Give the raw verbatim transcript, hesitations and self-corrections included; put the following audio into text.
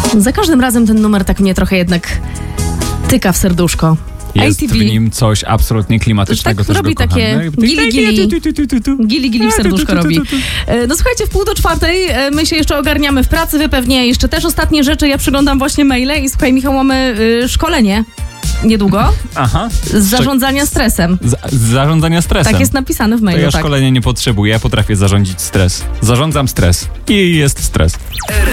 Za każdym razem ten numer tak mnie trochę jednak tyka w serduszko. Jest A T V. w nim coś absolutnie klimatycznego. Tak też robi go kocham. takie gili gili. Gili gili w serduszko robi. E, No słuchajcie, w pół do czwartej e, my się jeszcze ogarniamy w pracy, wy pewnie jeszcze też ostatnie rzeczy. Ja przyglądam właśnie maile i słuchaj, Michał, mamy y, szkolenie niedługo Aha. z zarządzania stresem. Z, z zarządzania stresem. Tak jest napisane w To mailu. ja tak. szkolenia nie potrzebuję, ja potrafię zarządzić stres. Zarządzam stres i jest stres.